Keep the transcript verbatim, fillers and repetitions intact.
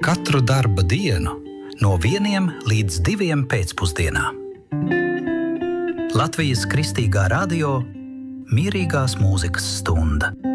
Katru darba dienu no vieniem līdz diviem pēcpusdienā. Latvijas Kristīgā radio Mierīgās mūzikas stunda.